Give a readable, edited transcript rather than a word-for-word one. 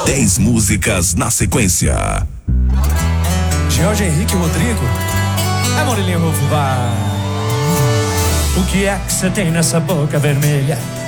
10 músicas na sequência. Jorge Henrique Rodrigo. É Morilinho Rufo, vai. O que é que você tem nessa boca vermelha?